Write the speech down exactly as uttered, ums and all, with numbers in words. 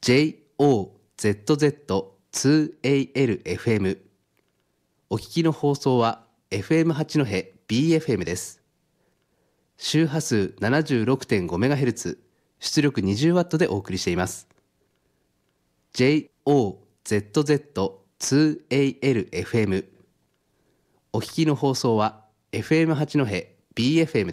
ジェイオーゼットゼットツーエーエルエフエム。 お聞きの放送は エフエム八戸 ビーエフエム です。周波数 ななじゅうろくてんごメガヘルツ、出力 にじゅうワット でお送りしています。 ジェイオーゼットゼットツーエーエルエフエム。 お聞きの放送は エフエム八戸 ビーエフエム